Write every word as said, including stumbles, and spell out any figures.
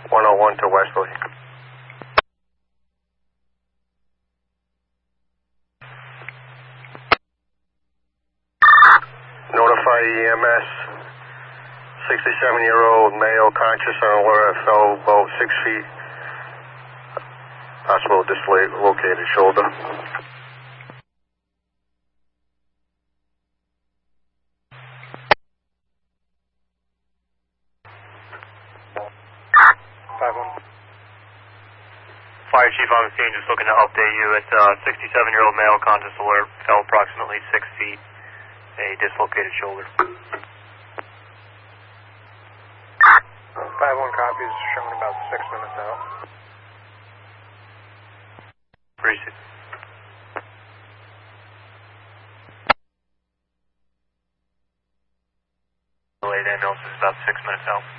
one oh one to Westerly. Notify E M S. sixty-seven-year-old male conscious on alert, fell about six feet. Possible dislocated shoulder. five one. Fire Chief on the scene, just looking to update you. It's a sixty-seven-year-old male conscious alert, fell approximately six feet, a dislocated shoulder. five one copies, showing about six minutes out. Appreciate it. Delayed ambulance is about six minutes out.